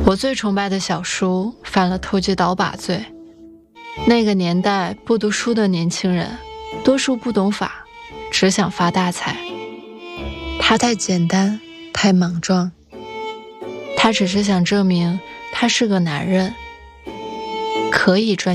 我最崇拜的小叔犯了投机倒把罪。那个年代不读书的年轻人，多数不懂法，只想发大财。他太简单，太莽撞。他只是想证明他是个男人，可以赚